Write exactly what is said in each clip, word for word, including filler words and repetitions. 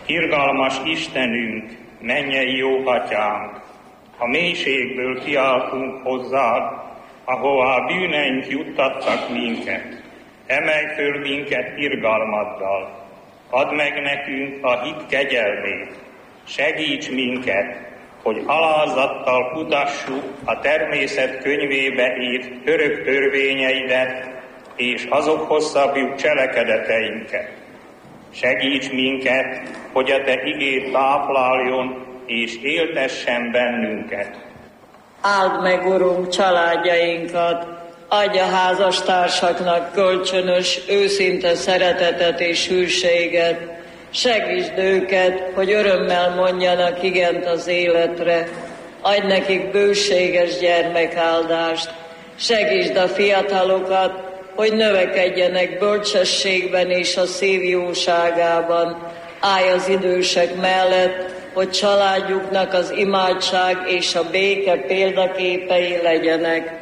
Irgalmas Istenünk, mennyei jó atyánk, a mélységből kiáltunk hozzád, ahová bűneink juttattak minket. Emelj föl minket irgalmaddal, add meg nekünk a hit kegyelmét, segíts minket, hogy alázattal kutassuk a természet könyvébe írt örök törvényeidet, és azokhoz szabjuk cselekedeteinket. Segíts minket, hogy a te igéd tápláljon és éltessen bennünket. Áld meg, Urunk, családjainkat, adj a házastársaknak kölcsönös, őszinte szeretetet és hűséget. Segítsd őket, hogy örömmel mondjanak igent az életre. Adj nekik bőséges gyermekáldást. Segítsd a fiatalokat, hogy növekedjenek bölcsességben és a szív jóságában. Állj az idősek mellett, hogy családjuknak az imádság és a béke példaképei legyenek.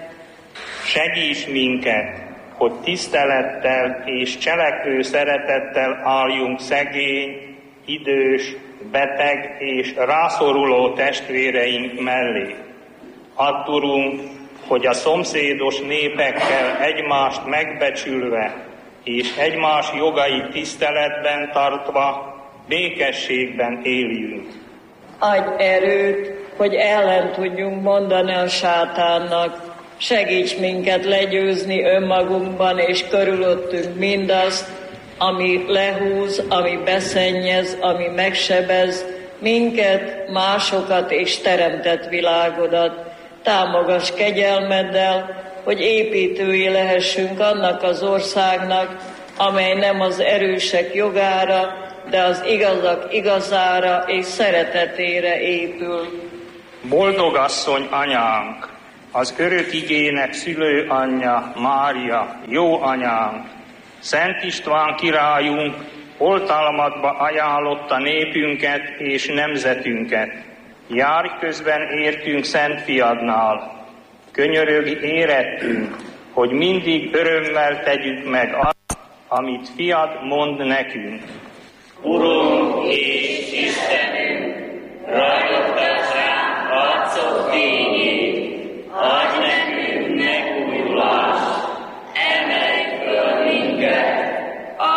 Segíts minket, hogy tisztelettel és cselekvő szeretettel álljunk szegény, idős, beteg és rászoruló testvéreink mellé. Add, Urunk, hogy a szomszédos népekkel egymást megbecsülve és egymás jogait tiszteletben tartva békességben éljünk. Adj erőt, hogy ellen tudjunk mondani a sátánnak. Segíts minket legyőzni önmagunkban és körülöttünk mindazt, ami lehúz, ami beszennyez, ami megsebez minket, másokat és teremtett világodat. Támogass kegyelmeddel, hogy építői lehessünk annak az országnak, amely nem az erősek jogára, de az igazak igazára és szeretetére épül. Boldogasszony anyánk, az örök igének szülő anyja, Mária, jó anyánk, Szent István királyunk oltalmatba ajánlotta népünket és nemzetünket. Járj közben értünk Szent Fiadnál, könyörögj érettünk, hogy mindig örömmel tegyük meg azt, amit Fiad mond nekünk. Urunk és